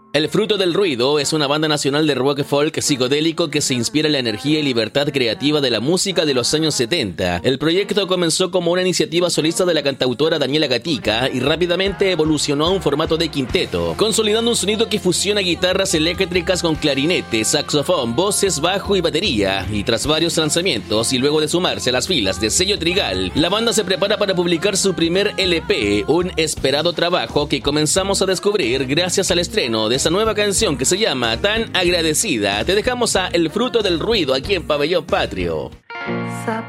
El Fruto del Ruido es una banda nacional de rock folk psicodélico que se inspira en la energía y libertad creativa de la música de los años 70. El proyecto comenzó como una iniciativa solista de la cantautora Daniela Gatica y rápidamente evolucionó a un formato de quinteto, consolidando un sonido que fusiona guitarras eléctricas con clarinete, saxofón, voces, bajo y batería. Y tras varios lanzamientos y luego de sumarse a las filas de sello Trigal, la banda se prepara para publicar su primer LP, un esperado trabajo que comenzamos a descubrir gracias al estreno de esa nueva canción que se llama Tan Agradecida. Te dejamos a El Fruto del Ruido aquí en Pabellón Patrio.